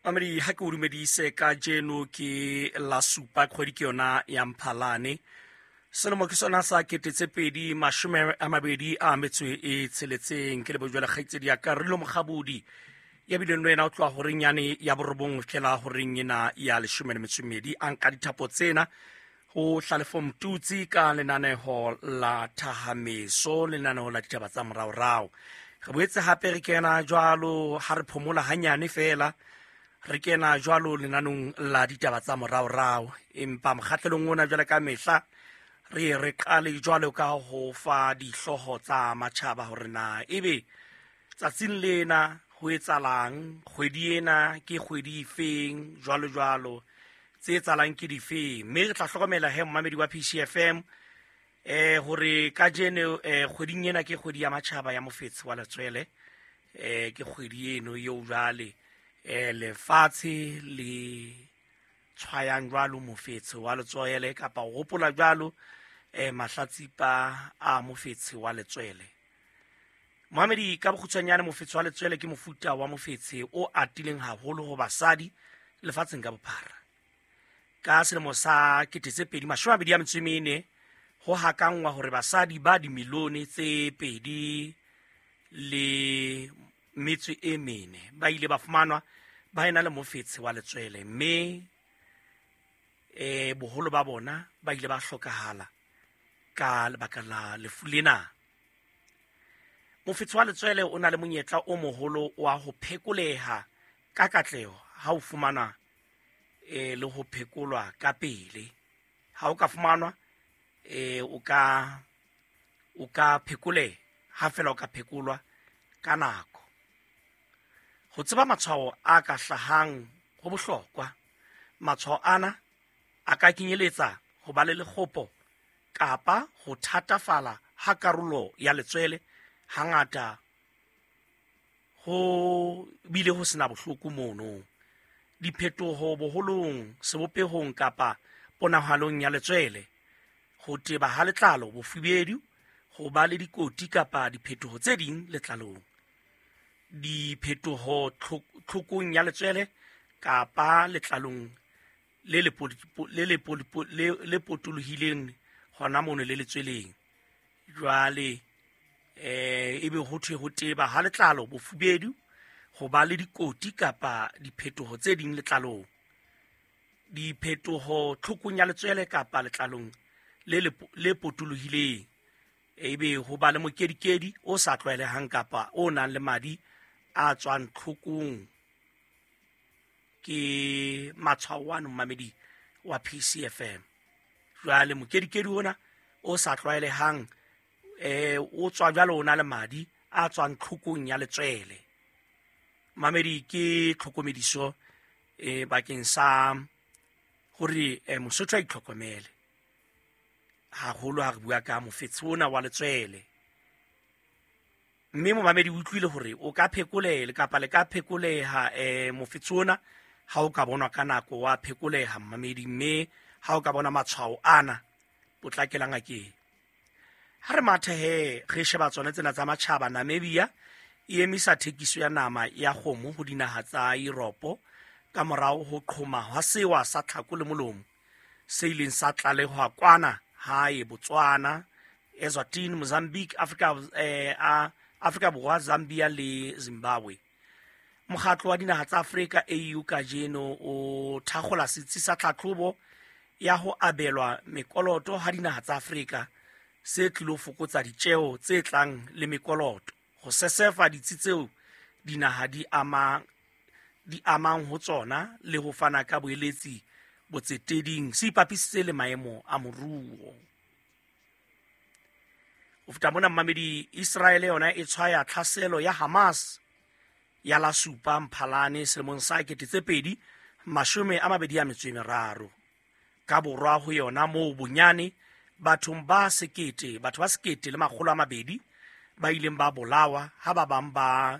Mamedi ha ke o dumedise ka jeno ke la supa kgwedi ke yona ya Mphalane. Selemo ke sona sa 2026 ke le bojwela kgaitsedi ya ka Rilo Mogabudi ya bileng wena o tloa horeng yane ya borobong fela horeng ena ya 12 anka dithapo tsena ho hlalefo mtutsi ka lenaneho la Thahameso, lenaneho la ditaba tsa moraorao. Re boetse hape re kena jwalo ha re phomola hanyane fela, re kena jwalo lenanong la ditaba tsa moraorao. Empa mokgahlelong ona jwale ka mehla re qale jwalo ka ho fa dihloho tsa matjhaba hore na ebe tsatsing lena ho etsalang, kgwedi ena ke kgwedi efeng, jwalo tse etsalang ke difeng. Mme re tla hlokomela he mmamedi wa PCFM hore ka jene kgweding ena ke kgwedi ya matjhaba ya mofetsi wa letswele. Ke kgwedi eno eo jwale lefatshe le tshwayang jwalo mofetsi wa letswele, kapa ho hopola jwalo mahlatsipa a mofetsi wa letswele. Mohamedi, ka bokgutshwanyane mofetsi wa letswele ke mofuta wa mofetsi o atileng haholo ho basadi lefatsheng ka bophara. Ka selemo sa 2024 ho hakangwa hore basadi ba dimilione tse 2.4 ba ile ba fumanwa ba ena le mofetsi wa letswele, mme boholo ba bona ba ile ba hlokahala ka lebaka la lefu lena. Mofetsi wa letswele o na le monyetla o moholo wa ho phekoleha ka katleho ha o fumana le ho phekolwa ka pele. Ha o ka fumanwa o ka phekole ha fela o ka phekolwa ka nako. Ho tseba matshwao a ka hlahang ho bohlokwa. Matshwao ana a ka kenyeletsa ho ba le lekgopo kapa ho thatafala ha karolo ya letswele, hangata ho bile ho sena bohloko mono. Diphetoho boholong, sebopehong kapa ponahalong ya letswele, ho teba ha letlalo, bofubedu, ho ba le dikoti kapa diphetoho tse ding letlalong. Diphetoho tlhokong ya letswele kapa letlalong le potolohileng hona mono le letsweleng. Jwale ebe ho thwe ho teba ha letlalo, bofubedu, ho ba le dikoti kapa diphetoho tse ding letlalong. Diphetoho tlhokong ya letswele kapa letlalong le potolohileng, ebe ho ba le mokedikedi o sa tlwaelehang kapa o nang le madi a tswang tlhokong. Ke matshwao mmamedi wa PCFM. Jwale mokedikedi ona o sa tlwaelehang o tswa jwalo o na le madi a tswang tlhokong ya letswele. Mamedi ke tlhokomediso bakeng sa hore Mosotho a itlhokomele haholo ha re bua ka mofetsi ona wa letswele. Mme momamedi o utlwile hore o ka phekolela kapa le ka phekoleha mofetsi ona ha o ka bonwa ka nako wa phekoleha mmamedi. Mme ha o ka bona matshwao ana, potlakela ngakeng. Ha re mathe re sheba tsona tsena tsa matjhaba. Namibia e emisa thekiso ya nama ya kgomo ho dinaha tsa Europe ka morao ho qhoma ha sewa sa tlhako le molomo se ileng sa tlalehwa kwana hae Botswana, Eswatini, Mozambique, Afrika Borwa, Zambia le Zimbabwe. Mokgatlo wa dinaha tsa Afrika AU ka jeno o thakgola setsi sa tlhatlhobo ya ho abelwa mekoloto ha dinaha tsa Afrika se tlilo fokotsa ditjeo tse tlang le mekoloto, ho sesefa ditsi tseo dinaha di amang ho tsona le ho fana ka boeletsi botseteding se ipapisitse le maemo a moruo. Ho feta mona mmamedi, Israel yona e tshwaya tlhaselo ya Hamas ya la supa Mphalane selemong sa 2023 ka borwa ho yona moo bonyane batho ba 1,200 ba ileng ba bolawa ha ba bang ba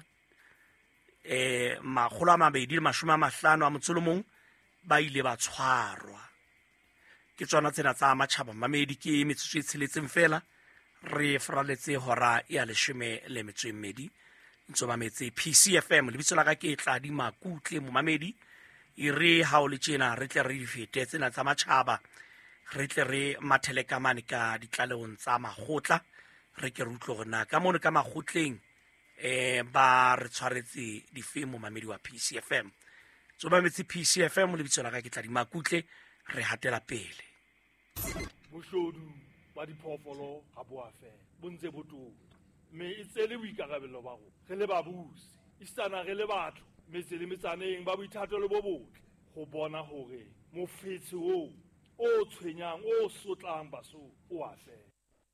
250 ba ile ba tshwarwa. Ke tsona tsena tsa matjhaba mmamedi, ke metsotso e tsheletseng fela re fraletse hora ya 12 ntso mametse PCFM. Lebitso la ka ke Tladi Makutle momamedi e re ha o le tjena re tle re di fete tsena tsa matjhaba re tle re mathele ka mane ka ditlaleong tsa makgotla re ke re utlwe gore na ka mono ka makgotleng ba re tshwaretse difemo mamedi wa PCFM tsoba metsi PCFM le bitso la ka ke tla di makutle re hatela pele boshodu ba diphoofolo ha bo a fela bo ntse bo tota mme e tsele boikarabelo ba go re le babusi isana re le batho metse le metsaneng ba boithatelo bo botle go bona hore mofetshe o tshwenyang o sotlang baso o a fela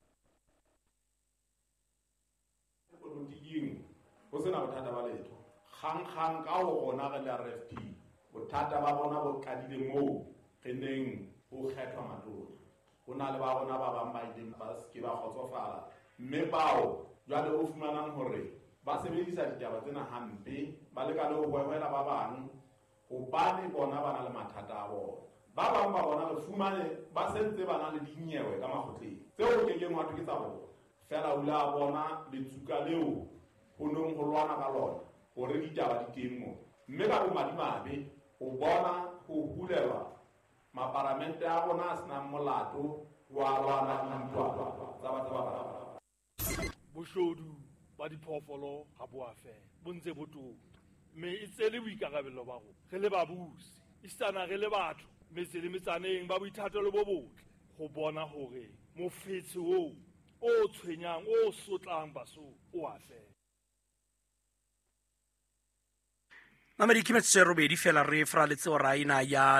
go sena bothata ba letho kgang ka go gona ge le RFP bothata ba bona bo kadile moo ge neng go kgethwa matona go na le ba bona ba bang ba ileng ba se ke ba kgotsofala mme bao jwale o fumanang hore ba sebedisa ditaba tsena hampe ba le ka le go boela ba bang gobane bona ba na le mathata a bona ba bang ba bona le fumane ba sentse ba na le dinyewe ka makgotleng tseo ke keng watho ke tsa bona fela o la bona letsuka leo go nong go lwana ka lona gore ditaba di teng mo mme ka bomadimabe o bona go hulelwa maparamente a bona a senang molato wa lwana dintwa tsa batho ba bang boshodu ba diphoofolo ha bo a fela bo ntse bo tota mme e tsele boikarabelo ba go re le babusi isana re le batho metse le metsaneng ba boithatelo bo botle go bona hore mofetshe o tshwenyang o sotlang baso o a fela mamedi ke metsotso e robedi fela re fraletse ora ena ya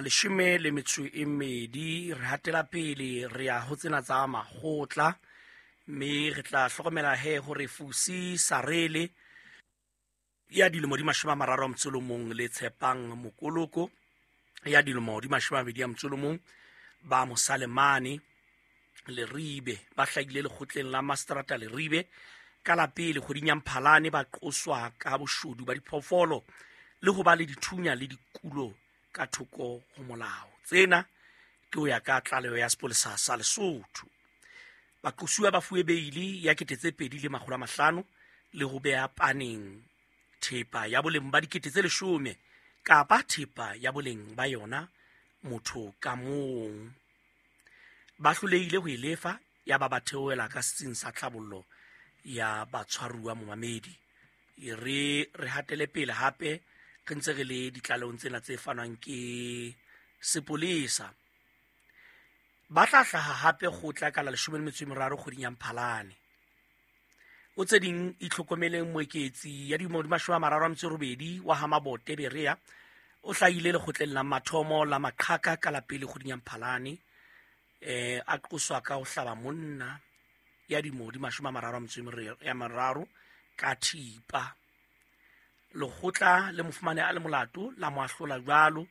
12 re hatela pele re ya ho tsena tsa makgotla mme re tla hlokomela hore Fusi Sarele ya dilemo di 31 le Tshepang Mokoloko ya dilemo di 21 ba Mosalemane le Ribe ba hlagile lekgotleng la Mastrata le Ribe ka la pele kgoding ya Mphalane ba qoswa ka boshodu ba diphoofolo le go ba le dithunya le dikulo ka thoko go molao tsena ke o ya ka tlaleo ya sepolesa sa Lesotho baqosuwa ba fuwe beili ya 2,500 le go bea paneng thepa ya boleng ba 10,000 kapa thepa ya boleng ba yona motho ka mong ba hloleile go elefa ya ba theoela ka setsing sa tlhabollo ya batshwaruwa momamedi re hatele pele hape re ntse re le ditlaleong tsena tse fanwang ke sepolesa ba tla hlaha hape go tla ka la 13 kgoding ya Mphalane o tse ding itlhokomeleng moeketsi ya dilemo di 38 wa Hamabote Berea o hlahile lekgotleng la mathomo la Maqhaka ka la pele kgoding ya Mphalane a qoswa ka ho hlaba monna ya dilemo di 33 ka thipa lekgotla le mofumane a le molato la moahlola jwalo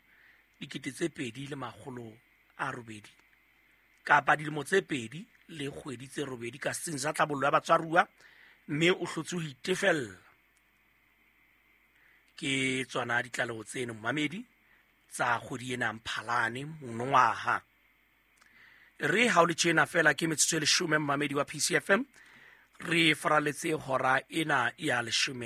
2,800 kapa dilemo tse 2 le kgwedi tse 8 ka setsing sa tlabollo ya batshwaruwa mme o hlotse ho itefella ke tsona ditlaleo tseno momamedi tsa kgwedi ena Mphalane monongwaha re ha o le tjena fela ke metsotso e 10 momamedi wa PCFM re faraletse hora ena ya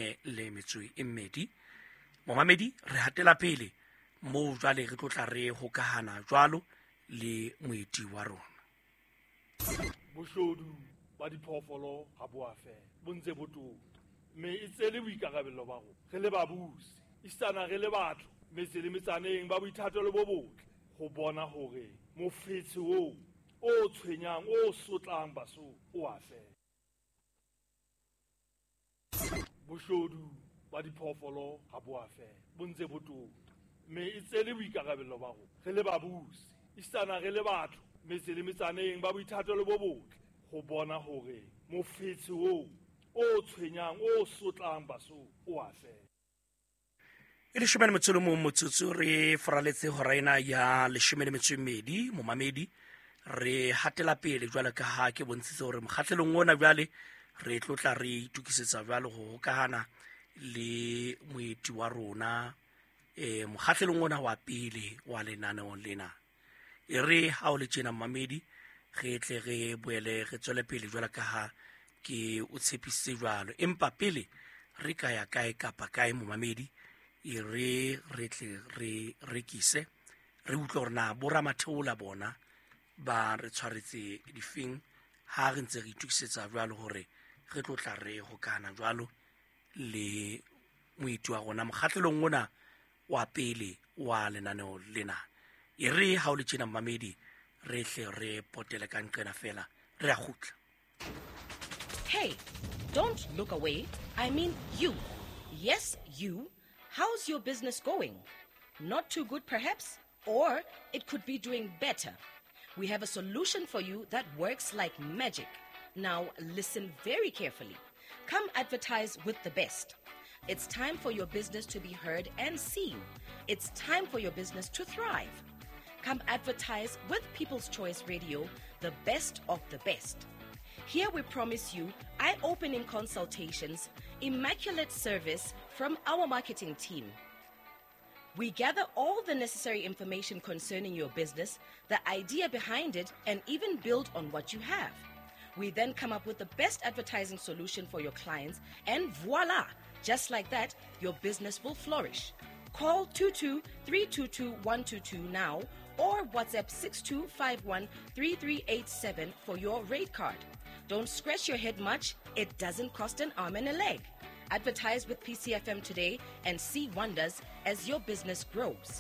12 momamedi re hatela pele mo jwale re tlotla re hokahana jwalo le moeti wa rona boshodu ba diphoofolo ha bo a fela bo ntse bo tota mme e tsele boikarabelo ba go re le babusi isana re le batho metse le metsaneng ba boithatelo bo botle go bona hore mofetshe o tshwenyang o sotlang baso o a fela boshodu ba diphoofolo ha bo a fela bo ntse bo tota mme e tsele boikarabelo ba go re le babusi isana re le batho metse le metsaneng ba boithatelo bo botle go bona hore mofetshe o tshwenyang o sotlang baso o a fela e le 11 motsotso re faraletse hora ena ya 12 momamedi re hatela pele jwale ka ha ke bontshitse hore mokgatlelong ona jwale re tlotla re itukisetsa jwale go hokahana le moeti wa rona mokgatlelong ona wa pele wa lenaneo lena e re ha o le tjena mmamedi re tle re boele re tswele pele jwale ka ha ke o tshepisitse jwalo empa pele re ka ya kae kapa kae momamedi re tle re rekise re utlwe gore na boramatheola bona ba re tshwaretse difeng ha re ntse re itukisetsa jwalo gore re tlotla re go kana jwalo le moiti wa gona mokgatlelong ona wa pele wa lenaneo lena re ha o le tjena mmamedi re hle re potele ka nqena fela re a gutla. Hey, don't look away. I mean you. Yes, you. How's your business going? Not too good, perhaps? Or it could be doing better. We have a solution for you that works like magic. Now, listen very carefully. Come advertise with the best. It's time for your business to be heard and seen. It's time for your business to thrive. Come advertise with People's Choice Radio, the best of the best. Here we promise you eye-opening consultations, immaculate service from our marketing team. We gather all the necessary information concerning your business, the idea behind it, and even build on what you have. We then come up with the best advertising solution for your clients, and voila! Just like that, your business will flourish. Call 22-322-122 now or WhatsApp 6251-3387 for your rate card. Don't scratch your head much. It doesn't cost an arm and a leg. Advertise with PCFM today and see wonders as your business grows.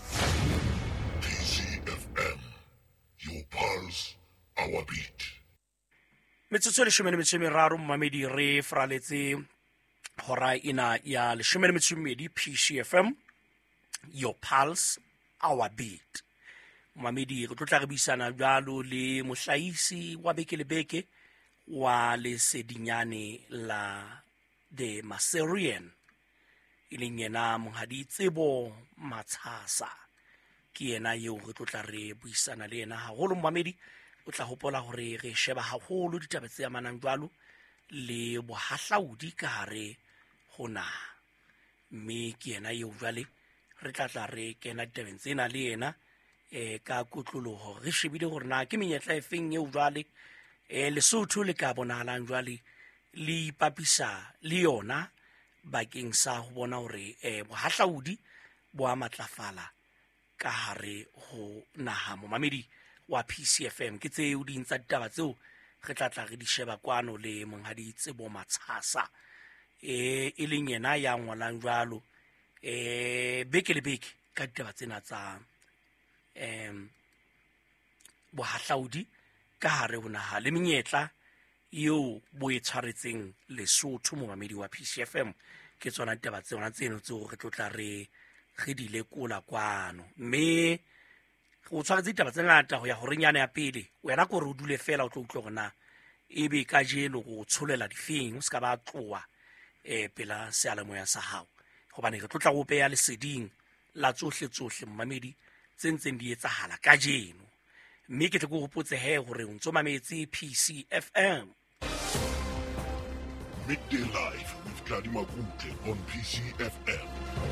PCFM, your pulse, our beat. Metsotso le shomene meraro mmamedi re fraletse hora ina ya le shomene metsomedi PCFM, your pulse, our beat. Mmamedi re tlotla re buisana jwalo le mohlaisi wa beke le beke wa le sedinyane la de Maserian ileng yena monghadi Tsebo Matshasa ke yena yo re tlotla re buisana le yena haholo mmamedi o tla hopola hore re sheba haholo ditaba tse amanang jwalo le bohahlaudi ka hare hona mme ke yena yo jwale re tla re kena ditabeng tsena le yena ka kutloloho re shebile gore na ke menyetla e feng eo jwale Lesotho le ka bonahalang jwale le ipapisa le yona bakeng sa ho bona hore bohahlaudi bo a matlafala ka hare ho naha momamedi wa PCFM ke tseo di ntsa ditaba tseo re tla re di sheba kwano le monghadi Tsebo Matshasa e leng yena ya ngwalang jwalo beke le beke ka ditaba tsena tsa bohahlaudi ka hare ho naha le menyetla yo bo e tshwaretseng Lesotho momamedi wa PCFM ke tsona ditaba tsena tseno tseo re tlotla re di lekola kwano mme go tshwaretse ditaba tse ngata go ya gore nyane ya pele wena go re o dule fela o tlo utlwa gona ebe ka jelo go tsholela difeng o ska ba tloa pela sealemoya sa hao gobane re tlotla go peya leseding la tsohle mmamedi tsentseng di etsahala ka jeno mme ke tle go hopotse he gore o ntso mametse PCFM Midday Live with Gladi Makutle on PCFM.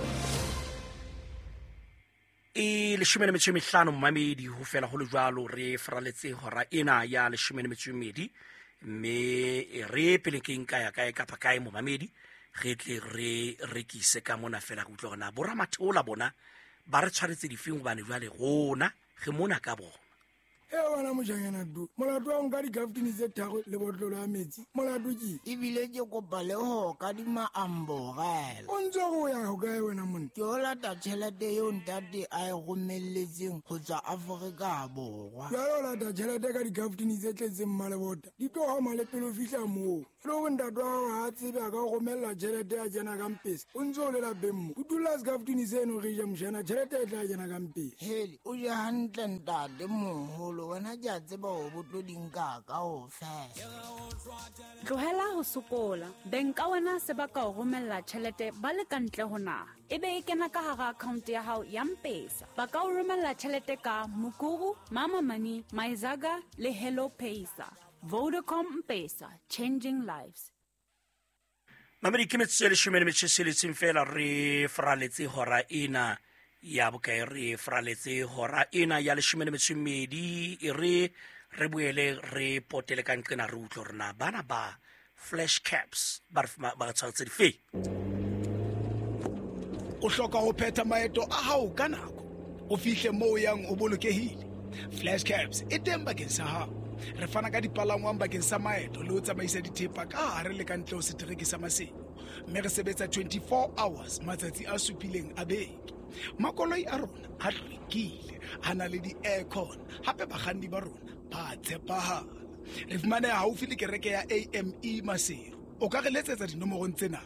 le shomene metsomehlano mmamedi ho fela ho le jwalo re fraletse hora ena ya le shomene metsomedi mme re pele ke nka ya kae ka pakae momamedi re tle re rekise ka mona fela go utlwa gona boramatheola bona ba re tshwaretse difeng bane jwale gona ge mona ka bona wana mojanyana du molato wa nka di-gaftini tse thago le botlolo ya metsi molato ke ebile ke kopa le ho kadima ambogela o ntse go ya go kae wena monna ke o lata tšhelete yo ntate a e romelletseng go tswa Aforika Borwa jalo o lata tšhelete ka di-gaftini tse tletseng mmalebota di tlo gama le pele o fitlha moo le go ntate wa gago ga tsebe a ka go romella tšhelete ya jena ka mpesa o ntse o le lapeng mo o dula segaftini seno ge ja mošana tšhelete e tla jena ka mpesa heli o je hantle ntate moholo wena ke a tseba go botlodinka ka go fela tlohela ho sokola beng ka wena se ba ka go romella tšhelete ba le ka ntle ho naha ebe e kena ka hara account ya hao ya mpesa ba ka o romella tšhelete ka Mukuru, Mama Money, Maizaga le Hello Paysa. Vodacom Mpesa, changing lives. mamedi ke metsotso le shomene metšheseletseng fela re fraletse hora ena ya bokae re fraletse hora ena ya leshomene metšhomedi re boele re potele ka nqena re utlwe rena bana ba flash caps ba tshwaretse dife o hloka ho phetha maeto a hao ka nako o fihle moo yang o bolokehile. Flash Cabs e teng bakeng sa hao. Re fana ka dipalangwang bakeng sa maeto le ho tsamaisa dithepa ka hare le ka ntle ho setereke sa masimo. Mme re sebetsa 24 hours matsatsi a supileng a beke. Makoloi a rona a hlwekile, a na le di-aircon, hape bakganni ba rona ba tshepahala. Re fumaneha haufi le kereke ya AME Masero. O ka re letsetsa dinomorong tsena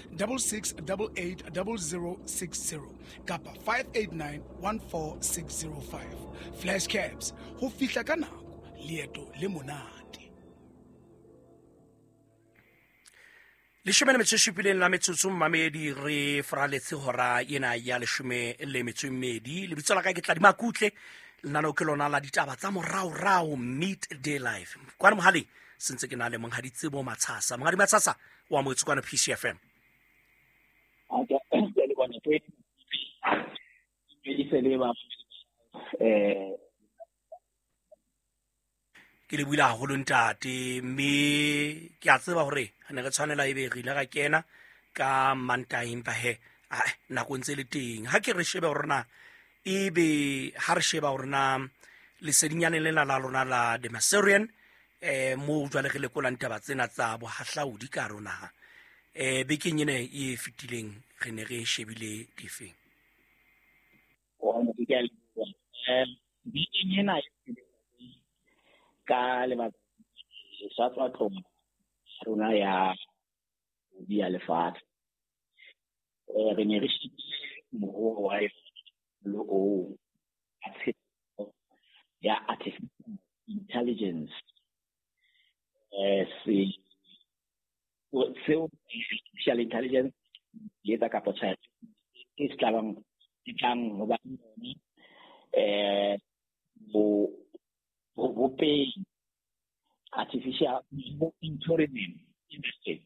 66880060 kapa 58914605. Flash Cabs, ho fihla ka nako, leeto le monate. 17 la metsotso mamedi re fraletse hora ena ya 12 lebitso la ka ke Tladi Makutle lena ke lona la ditaba tsa morao Meet Day Live kwa mohale sentse ke na le monghadi tsebo Matshasa. Monghadi Matshasa wa mo tsukwana PCFM. Ke le buila haholo ntate, mme ke a tseba hore ne re tshwanela ebe re ile ga kena ka Mantaha empa nako ntse le teng. Ha ke re shebe rona ebe ha re sheba rona lesedinyane lena la rona la The Maserian mo jwale re lekola ntaba tsena tsa bohahlaudi ka rona bekeng ene e fitileng re ne re shebile difeng. Ka lebaka sa tlhomo rona ya dia lefatshe re ne re mo wa lo ya artificial intelligence artificial intelligence yetsa ka potsa ke tlang ho ba artificial intelligence industry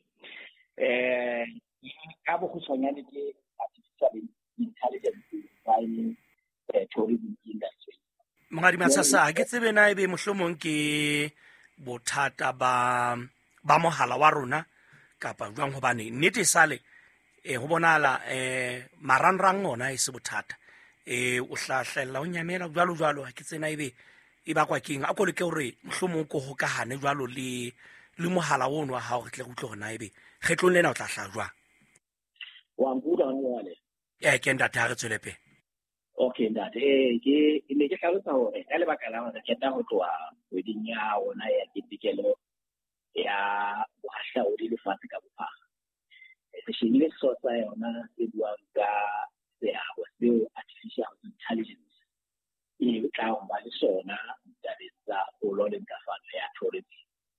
ka bo khutshwanyane ke artificial intelligence mining tourism industry. Monghadi Matshasa ke tsebe na ebe mohlomong ke bothata ba mohala wa rona kapa jwang hobane nnete sale ho bonala marangrang ona e se bothata o hlahlella o nyamela jwalo ke tsena ebe e bakwa keng a koleke hore mohlomong ko hokahane jwalo le mohala ono wa hao re tle go tlogona ebe kgetlong lena o tla hlajwa wa nguda ngwale ke ntate ha re tswelepe. Okay ntate ke ne ke hlalosa hore ka lebaka la hore ke ta ho tloa weding ya ona ya ditikelo ya bohahlaudi lefatshe ka bophara re shebile sotsa yona e buang ka seabo seo artificial intelligence e tla ho ba le sona tabeng tsa kgolo le ntlafalo ya tourism.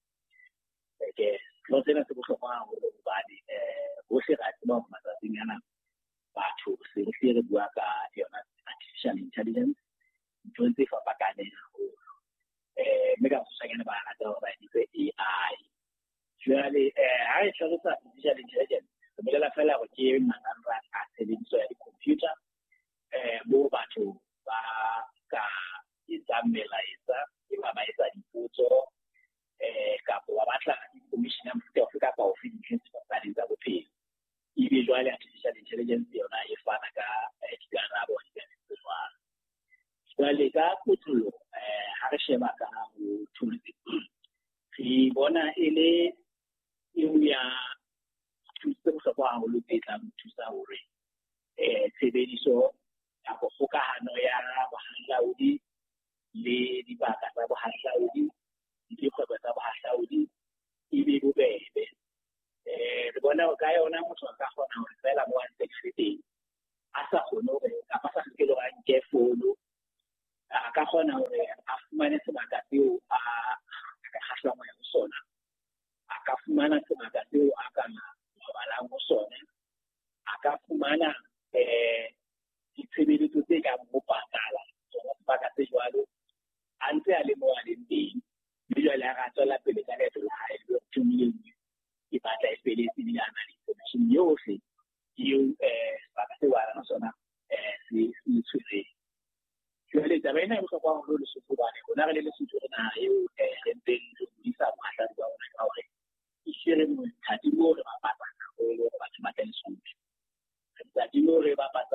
Lo tsena se bohlokwa haholo hobane bohle ra tseba hore matsatsing ana batho se re bua ka yona artificial intelligence ntho tse fapakaneng haholo mme ka tshwanyana ba rata hore ba itse AI. Jwale ha e hlalosa artificial intelligence re bolela fela hore ke marangrang a tshebediso ya di-computer mo batho ba ka etsang melaetsa e ba etsa dipotso kapo ba batla information ya mofuta ofe kapa ofe dintlheng tse fapaneng tsa bophelo. Ebe jwale artificial intelligence yona e fana ka dikarabo tse jwalo. Jwale ka kotlolo ha re sheba ka ho tourism re bona e le ya thusa bohlokwa haholo tse tlang thusa hore tshebediso ya kgokahano ya bohahlaudi le dibaka tsa bohahlaudi le dikgwebo tsa bohahlaudi e be bobebe. Re bona ka yona motho a ka kgona hore fela mo a ntse teng a sa kgone hore kapa sa se lo a nke fono a ka kgona hore a fumane sebaka seo a ka kgahlang ho sona, a ka fumana sebaka seo a ka balang ho sona, a ka fumana ditshebeletso tse ka mo patala tsona sebaka se jwalo a ntse a le mo a leng teng mme jwale a tswela pele ka leeto la hae le tumileng e batla e feletse le ana le information yohle eo sebaka se wala sona se tshwere. Jwale taba ena e bohlokwa haholo le Lesotho hobane hona re le Lesotho re naha eo re nteng re buisa bohahlaudi ba rona ka hore ishere mo thati mo re bapatsa haholo hore batho ba tle Lesotho re tsati mo re bapatsa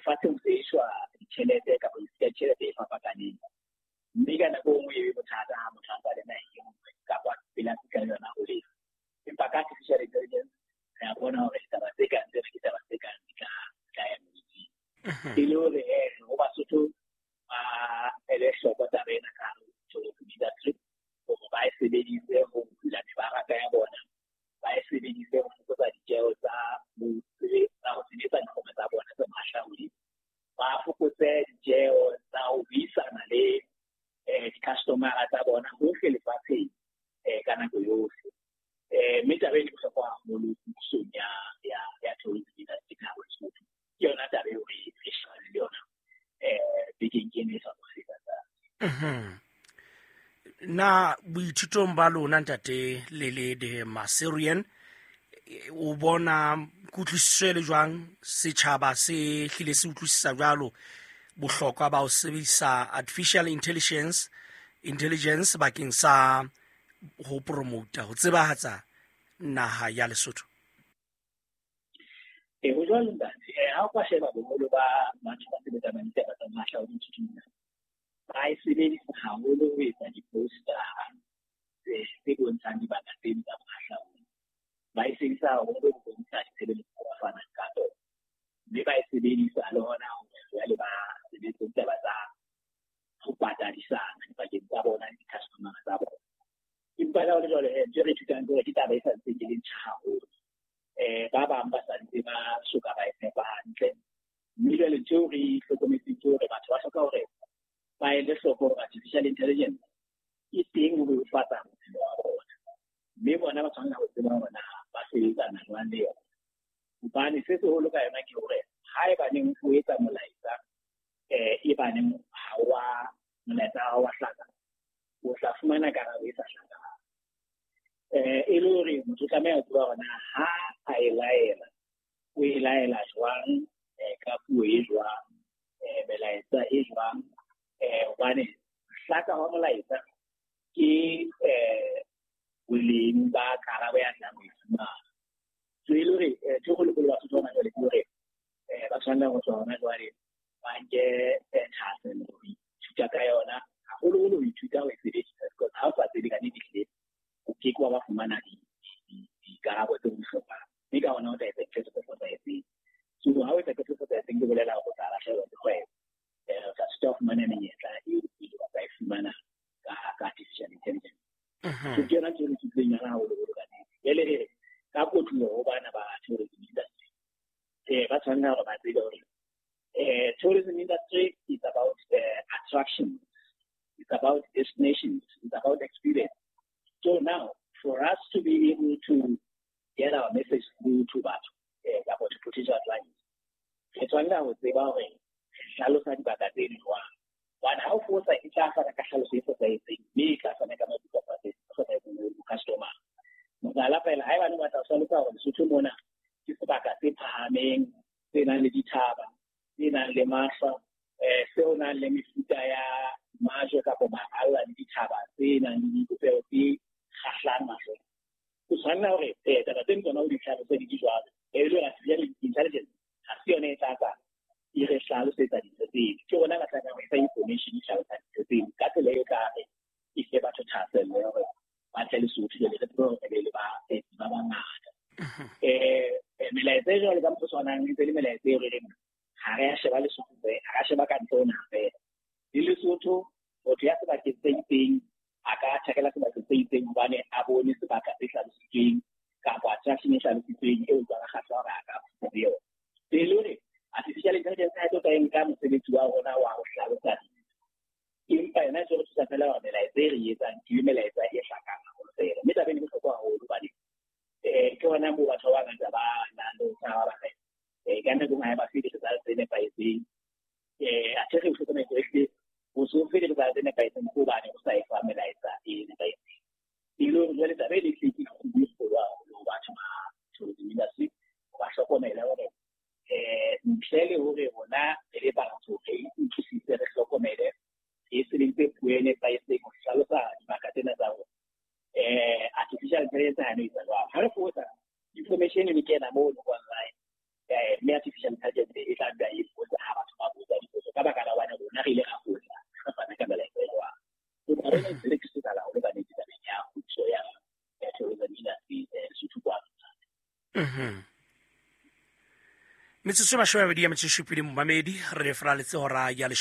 lefatsheng se ishwa ditjhelete kapa tjhelete e fapakaneng mme ka nako nngwe e bothata ha motho a sa le naheng kapa pela ka yona ho le empa ka artificial intelligence re bona hore ditaba tse kang tse ke taba tse kang di ka ya mme e le hore ho Basotho ele hloka taba ena ka tourism industry hore ba e sebedise ho bula mebaraka ya bona ba e sebedise ho fokotsa ditjeo tsa ho sebetsa dikgwebo tsa bona tse mahlaodi ba fokotse ditjeo tsa ho buisana le di-customer tsa bona hohle lefatsheng ka nako yohle mme taba e bohlokwa haholo pusong ya tourism industry ka ho Lesotho ke yona taba eo re shana le yona bekeng ke ne sa bosika tsa na boithutong ba lona ntate le de Maserian o bona kutlwisiso le jwang setjhaba se hlile se utlwisisa jwalo bohlokwa ba ho sebedisa artificial intelligence bakeng sa ho promota ho tsebahatsa naha ya Lesotho? Ho jwalo ntate ha o sheba boholo ba batho ba sebetsang ditaba tsa mahlaodi dithuto ba e sebedisa haholo ho etsa di-poster tse bontshang dibaka tse tsa mahlaodi ba e sebedisa haholo ho bontsha ditshebeletso tsa fana ka tsona mme ba e sebedisa le hona ho jwale ba sebetsa ditaba tsa ho patadisana dipakeng tsa bona le di-customer tsa bona empa le jwale je re thutang hore ditaba e sa ntse ke le ntjha haholo ba bang ba sa ntse ba soka ba e tshepa hantle mme jwale tseo re hlokometseng hore batho ba hloka hore ba ele hloko hore artificial intelligence e teng ho bolofatsa bophelo ba bona mme bona ba tshwanela ho tseba hore na ba sebetsana jwang le yona hobane se seholo ka yona ke hore ha e baneng ho etsa molaetsa e baneng ha wa molaetsa ha wa hlaka o tla fumana karabo e sa hlaka e le hore motho tlameha ho tseba hore na ha a e laela o e laela jwang ka puo e jwang melaetsa e jwang hobane hlaka wa molaetsa ke boleng ba karabo ya tlang ho fumana so e le hore thokgolo ba se tsona jwale ke hore ba tshwanela go tsona jwale ba nke thaselo ho ithuta ka yona haholo ho ithuta ho e sebedisa because ha o sa tsebe ka dihleng o ke kwa ba fumana dikarabo tse bohlokwa mme ka hona o tla etsa ketso tse fosahetseng so ha o etsa ketso tse fosahetseng ke bolela ho tla lahlehelwa ke kgwebo o tla sitwa ho fumana menyetla e ba ka e fumana ka artificial intelligence so ke yona ntho e thutleng yana haholo ka nnete jwale re ka kotulo ho bana ba tourism industry ba tshwanela hore ba tsebe hore tourism industry is about attraction, it's about destinations, it's about experience. So now, for us to be able to get our message through to that, about potential clients, it's one now with the power. Shallow side back at the one. But how force I can't find a casual society, me, customer, customer. Ngalapela ha ba batla ho hlalosa hore Lesotho mona ke sebaka se phahameng se nang le dithaba se nang le mahlo seo nang le mefuta ya majo kapa mahalla le dithaba se nang le dipeo tse kgahlang mahlo o tshwanela hore taba tse tsona o di hlalosa di jwalo e le artificial intelligence ha se yona e tlatsa e re hlalosetsa dintho tse ke bona ka tsaka ho isa information e hlalosa dintho tse ka tsela e ka e se batho thaselo hore ba tle Lesotho le tlo le ba bangata melaetsa e jwalo ka motho tshwanang ntse le melaetsa e re ha re a sheba Lesotho ha a sheba ka ntona fela le Lesotho motho ya sebakeng tse itseng a ka tshakela sebakeng tse itseng hobane a bone sebaka se hlalositsweng kapa attraction e hlalositsweng eo ba kgatla hore a ka fumana yona le hore artificial intelligence ha e tlo ka nka mosebetsi wa rona wa ho hlalosa empa yona e re thusa fela hore melaetsa e re etsang ke melaetsa e hlakang haholo fela mme tabeng e bohlokwa haholo hobane ke hona moo batho ba bangata ba nang le tshaba ba ka nna ha ba file tsa tsene pa etseng a tshe re hloka metso e o so file tsa tsene pa etseng go bana o sa e fa melaetsa e ne ba etseng dilo jwale tsa be le tliki go buwa ho batho ba tourism industry ba hlokomela hore ntlele hore bona le batho re utlwisise re hlokomele e se lentse puene pa etseng go hlalosa dibaka tsena tsa rona artificial intelligence ha ne itsa jwalo ha re fotsa information e kena mo online me artificial intelligence e tla ba e fotsa ha re ne ntse re ke se kala go ba ne ditaba ya go ya tourism industry Lesotho kwa. metsotso mashome a mabedi ya metso e supileng momamedi re fera letsegora ya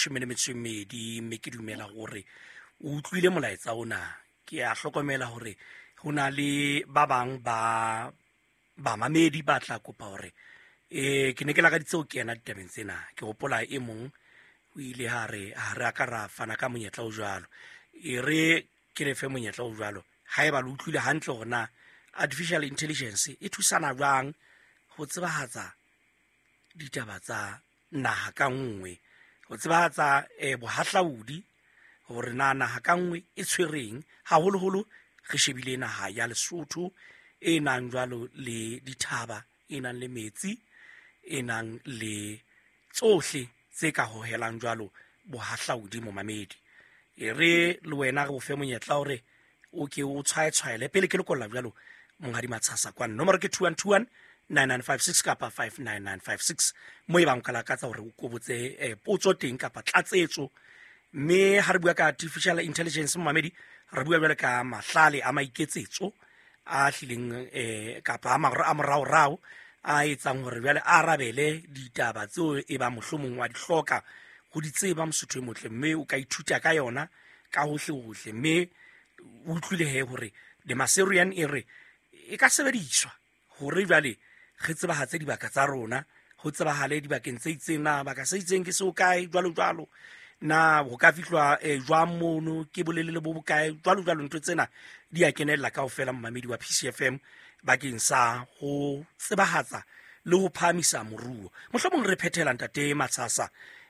12 mme ke dumela gore o utlwile molaetsa ona. Ke a hlokomela gore go na le ba bang ba mamedi ba tla kopa gore ke ne ke lagaditse go kena ditabeng tsena. Ke gopola e mong o ile ha re a ka ra fana ka monyetla o jwalo e re ke le fe monyetla o jwalo ha e ba le utlwile hantle gona artificial intelligence e thusana jwang go tsebahatsa ditaba tsa naha ka nngwe, go tsebahatsa bohahlaudi gore naha ka nngwe e tshwereng haholoholo re shebile naha ya Lesotho e nang jwalo le dithaba, e nang le metsi, e nang le tsohle tse ka hohelang jwalo bohahlaudi momamedi. E re le wena go fe monyetla hore o ke o tshwaetshwaele pele ke lekolla jwalo mongadi matshasa kwa nomoro ke 2121 9956 kapa 59956 mo e bang ka lakatsa hore o kobotse potso teng kapa tlatsetso. Mme ha re bua ka artificial intelligence momamedi re bua jwale ka mahlale a maiketsetso a hlileng kapa a morao a etsang hore jwale a arabele ditaba tseo e ba mohlomong wa di hloka go di tseba Mosotho e motle, mme o ka ithuta ka yona ka hohle. Mme o utlwile he hore the Maserian e re e ka sebediswa hore jwale re tsebahatse dibaka tsa rona, go tsebahale dibakeng tse itseng na baka se itseng ke seo kae jwalo na go ka fitlwa jwang mono ke bolelele bo bokae jwalo ntho tsena di a kenella kaofela mmamedi wa PCFM bakeng sa go tsebahatsa le go phamisa moruo. Mohlomong re phethela ntate Matshasa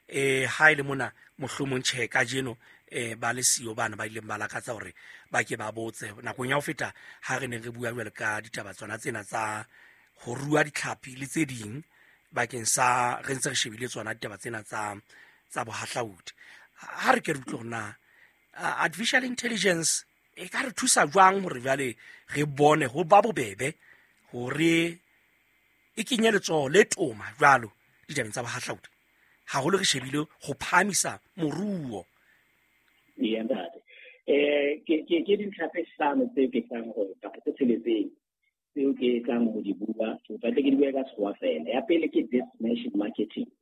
ha ile mona mohlomong tjhe ka jeno ba le sio bana ba ile mbala ka tsa hore ba ke ba botse nakong ya ho feta ha re ne re bua jwale ka ditaba tsona tsena tsa ho rua ditlhapi le tse ding bakeng sa re ntse re shebile tsona ditaba tsena tsa bohahlaudi. Ha re ke re utlona artificial intelligence e ka re thusa jwang hore jwale re bone ho ba bobebe hore e kenye letsoho le toma jwalo ditabeng tsa bohahlaudi haholo re shebile go phamisa moruo. Ke dintlha tse hlano tse ke tlang gore ka tse tsheletseng tseo ke tlang go di bua o batla ke di bua ka tshwa fela. Ya pele ke destination marketing.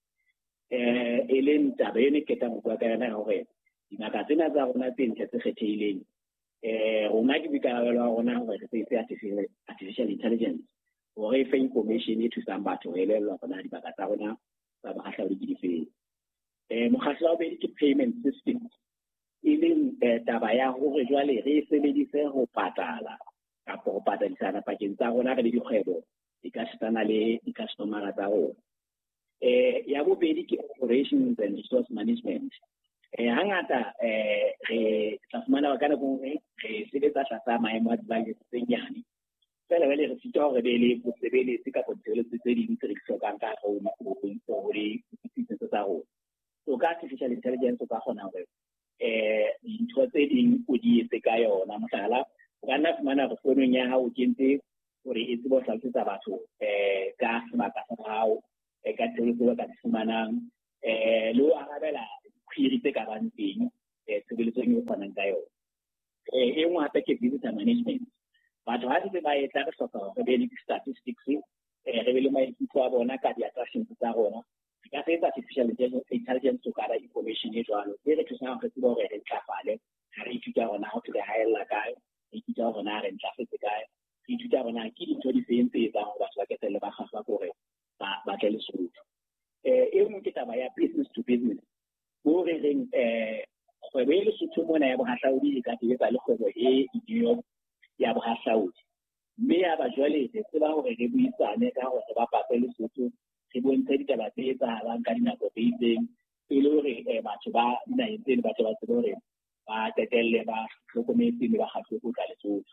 E leng taba ene ke tlang go bua ka yona gore dingaka tsena tsa rona tse ntle tse kgethehileng rona ke boikarabelo wa rona gore re se artificial intelligence gore e fe information e thusang batho go elellwa gona dibaka tsa rona tsa bohahlaudi ke difeng. Mokgatlo wa bobedi ke payment system, e leng taba ya hore jwale re sebedise ho patala kapa ho patadisana pakeng tsa rona re le dikgwebo di ka shitana le di-customer tsa rona. Ya bobedi ke operations and resource management. Hangata re tla fumana ka nako re sebetsa tlasa maemo a dibakeng tse nyane fela le re fitwa hore be le bosebeletsi kapa ditshebeletso tse ding tse re hlokang ka ho ditshebeletso tsa rona. So ka artificial intelligence o ka kgona hore dintho tse ding o di etse ka yona. Mohlala o ka nna fumana gore founung ya hao o kentse gore e tsebo hlalosetsa batho ka sebaka sa hao ka tshebeletso ka di fumanang le o arabela query tse ka bang teng tshebeletsong e kgonang ka yona. E nngwe hape ke visitor management. Batho ha ntse ba etla re hloka hore be le statistics re be le maikutlo a bona ka di-attractions tsa rona. Re ka fetsa artificial intelligence to gather information e jwalo e re thusang re tsebe hore re ntlafale ha re ithuta rona how to re haella kae, re ithuta rona re ntlafetse kae, re ithuta rona ke dintho di feng tse etsang hore batho ba ketelle ba kgahla kore ba tle Lesotho. E nngwe ke taba ya business to business mo re reng kgwebo e Lesotho mona ya bohahlaudi e ka tebetsa le kgwebo e New ya bohahlaudi, mme ya ba jwale re tseba hore re buisane ka hore ba patse Lesotho re bontshe ditaba tse etsahalang ka dinako tse itseng e le hore batho ba dinaheng tseno ba tseba hore ba tetelle ba hlokometse le ba kgahlwe go tla Lesotho.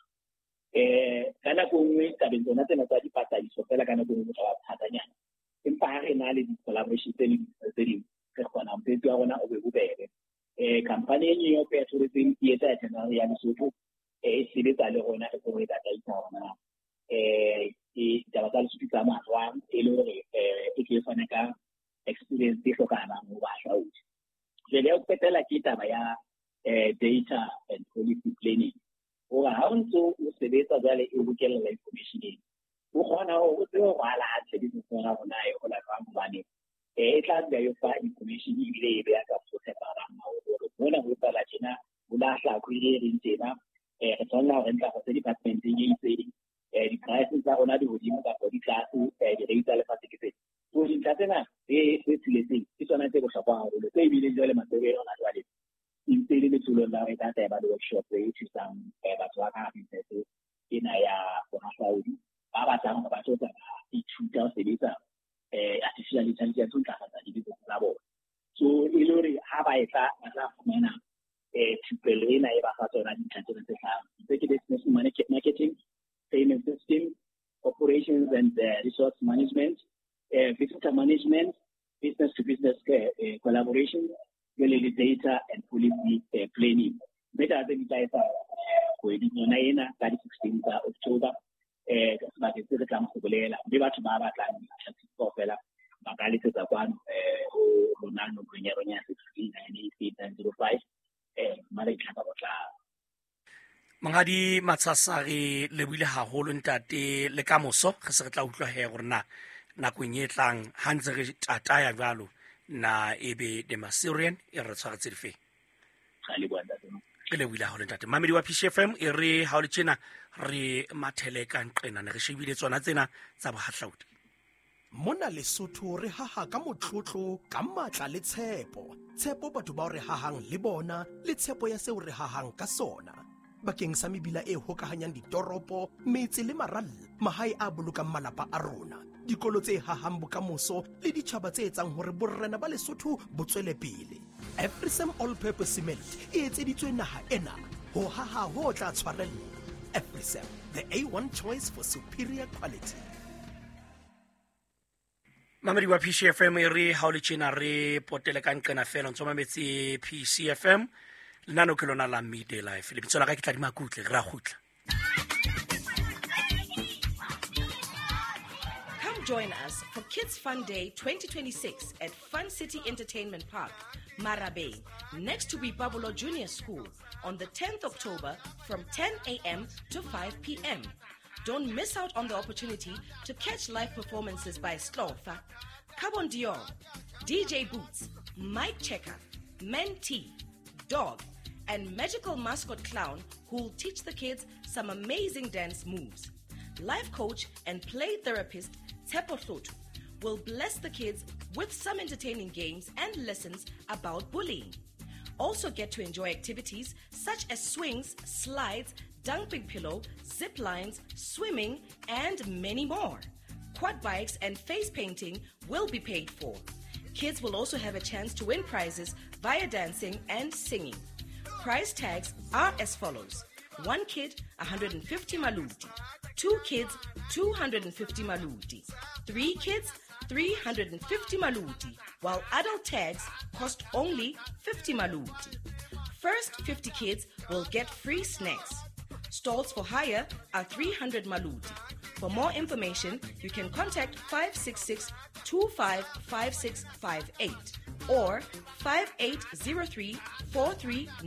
Ka nako nngwe tabeng tsona tsena tsa dipatadiso fela ka nako nngwe tla ba thatanyana, empa ha re na le di-collaboration tse ding re kgona mosebetsi wa rona o be bobebe. Company e nyeo pe ya tshwaretseng theatre ya Tenare ya Lesotho e sebetsa le rona re go data itsa rona ditaba tsa Lesotho tsa matlwang e le hore e ke fana ka experience e hlokahalang ho bahahlaudi. Jwale ya ho qetela ke taba ya data and policy planning. Or how to the data that you will get information in. Who on our while I had to do one of I or like money. It has verified information in the area of one of the Palachina, Ulasa creating data, it's all now in the department in the prices are on the within for the class, the data certificate. So in Catena, it's on a table of the same material on a in the Tulu that about the workshop, which is some businesses in Saudi. Baba Sam about each 2,000 data. Artificial intelligence level. So, Ilori, have I to Pelina, business marketing, payment system, operations and resource management, visitor management, business to business collaboration, really data and policy planning. Better than guys are going in 16th October. But it's the class of Bolela, Viva to Baba and Fela, Macalitas of one, Ronaldo Grignonia 16 Mangadi Matsasari lebile haholo ntate le ka moso ge se tla utlwa he gore na kwenyetlang hantse re tataya jalo na ebe de Masirian e re tshwaretse dife le buile haholo ntate mamedi wa PCFM e re ha o le tjena re mathele ka nqena ne re shebile tsona tsena tsa bohahlaudi mona Lesotho re haha ka motlotlo ka matla le tshepo batho ba re hahang le bona le tshepo ya seo re hahang ka sona bakeng sa mebila e hokahanyang ditoropo metse le maralla mahae a bolokang malapa a rona dikolo tse hahang bokamoso le ditjhaba tse etsang hore borrena ba Lesotho bo tswele pele Afrisam All Purpose Cement e etseditswe naha ena ho haha ho tla tshwarella Afrisam, the A1 choice for superior quality. Mamedi wa PCFM e re ha o le tjena re potele ka nqena fela ntse mametse PCFM lenano ke lona la Midday Life le bitsola ka ke tla di makutle re a gutla. Come join us for Kids Fun Day 2026 at Fun City Entertainment Park, Marabe, next to Bibabulo Junior School on the 10th October from 10 a.m. to 5 p.m. Don't miss out on the opportunity to catch live performances by Slofa, Carbon Dior, DJ Boots, Mike Checker, Mentee, Dog, and magical mascot clown who will teach the kids some amazing dance moves. Life coach and play therapist Tepo Sotu will bless the kids with some entertaining games and lessons about bullying. Also get to enjoy activities such as swings, slides, dunk big pillow, zip lines, swimming, and many more. Quad bikes and face painting will be paid for. Kids will also have a chance to win prizes via dancing and singing. Prize tags are as follows. 1 kid, 150 maludi. 2 kids, 250 maludi. 3 kids, 350 maludi, while adult tags cost only 50 maludi. First 50 kids will get free snacks. Stalls for hire are 300 maludi. For more information, you can contact 566-255658 or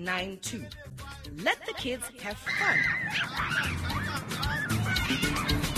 5803-4392. Let the kids have fun.